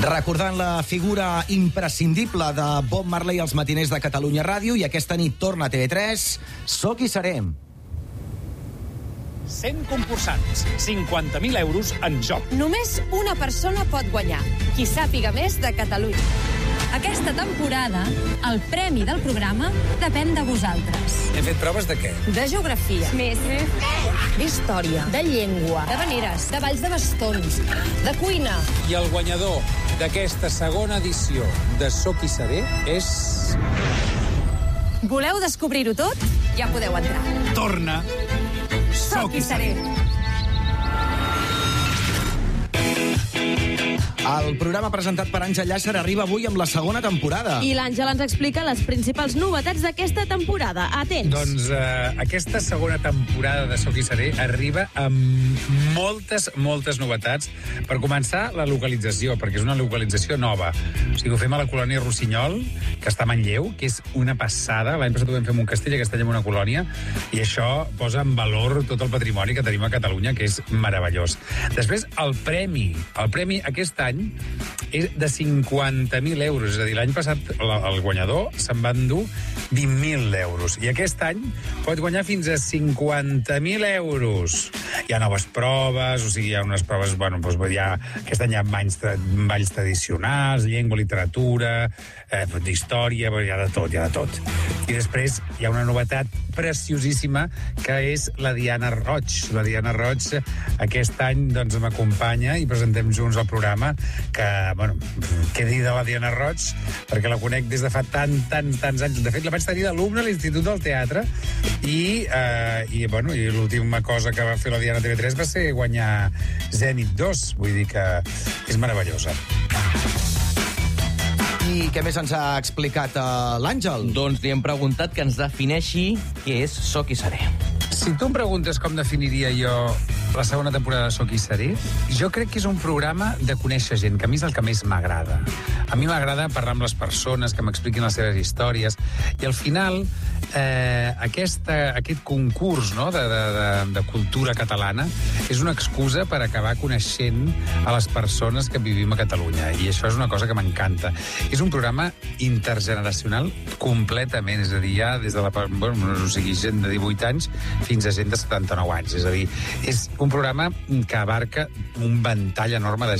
Recordant la figura imprescindible de Bob Marley als matiners de Catalunya Ràdio, i aquesta nit torna a TV3, Sóc i seré. 100 concursants, 50.000 euros en joc. Només una persona pot guanyar, qui sàpiga més de Catalunya. Aquesta temporada, el premi del programa depèn de vosaltres. Hem fet proves de què? De geografia. Més. D'història. De llengua. De veneres. De balls de bastons. De cuina. I el guanyador d'aquesta segona edició de Sóc i seré és... Voleu descobrir-ho tot? Ja podeu entrar. Torna Sóc i seré. El programa presentat per Àngel Llàcer arriba avui amb la segona temporada. I l'Àngel ens explica les principals novetats d'aquesta temporada. Atents. Doncs aquesta segona temporada de Sóc i seré arriba amb moltes novetats. Per començar, la localització, perquè és una localització nova. O sigui, ho fem a la colònia Rossinyol, que està a Manlleu, que és una passada. L'any passat ho vam fer en un castell, aquest any en una colònia, i això posa en valor tot el patrimoni que tenim a Catalunya, que és meravellós. Després, el premi aquest any és de 50.000 euros. És a dir, l'any passat el guanyador se'n va endur 20.000 euros. I aquest any pot guanyar fins a 50.000 euros. Hi ha noves proves, o sigui, hi ha unes proves, bueno, doncs aquest any hi ha balls tradicionals, llengua, literatura, d'història, hi ha de tot. I després hi ha una novetat preciosíssima, que és la Diana Roig. La Diana Roig aquest any doncs m'acompanya i presentem junts el programa, que, bueno, què dir de la Diana Roig, perquè la conec des de fa tants anys. De fet, la vaig tenir d'alumne a l'Institut del Teatre i l'última cosa que va fer la Diana a TV3 va ser guanyar Zènit 2. Vull dir que és meravellosa. I què més ens ha explicat l'Àngel? Doncs li hem preguntat que ens defineixi què és Sóc i seré. Si tu em preguntes com definiria jo la segona temporada de Sóc i seré, jo crec que és un programa de conèixer gent, que a mi és el que més m'agrada. A mi m'agrada parlar amb les persones, que m'expliquin les seves històries, i al final aquest concurs, no, de cultura catalana és una excusa per acabar coneixent a les persones que vivim a Catalunya, i això és una cosa que m'encanta. És un programa intergeneracional completament, és a dir, ja des de gent de 18 anys fins a gent de 79 anys. És a dir, és un programa que abarca un ventall enorme de